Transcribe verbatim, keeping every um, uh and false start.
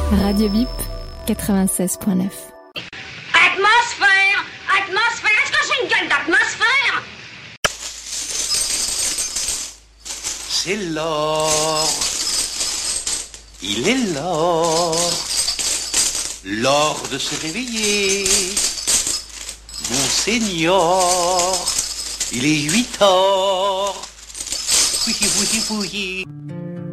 Radio Bip, quatre-vingt-seize point neuf. Atmosphère! Atmosphère! Est-ce que j'ai une gueule d'atmosphère? C'est l'or. Il est l'or. L'or de se réveiller. Monseigneur, il est huit heures. Oui, oui, oui.